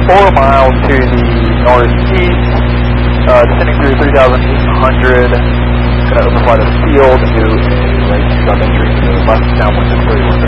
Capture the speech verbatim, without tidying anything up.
four miles to the northeast, uh, descending through three thousand eight hundred, going to overfly the field and do a right stop entry to the left downwind of thirty-one.